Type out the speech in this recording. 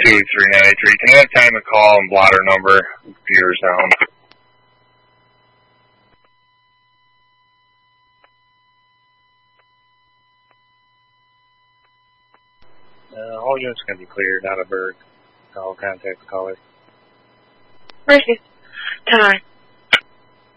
283-983. Can I have time to call and blotter number? Computer's down. All units going to be cleared out of Berg. I'll contact the caller. Mercy. 10-9.